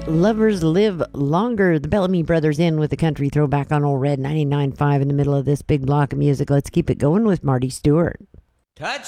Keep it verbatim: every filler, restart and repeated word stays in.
Lovers Live Longer. The Bellamy Brothers in with the country throwback on Old Red ninety-nine point five in the middle of this big block of music. Let's keep it going with Marty Stewart. Touch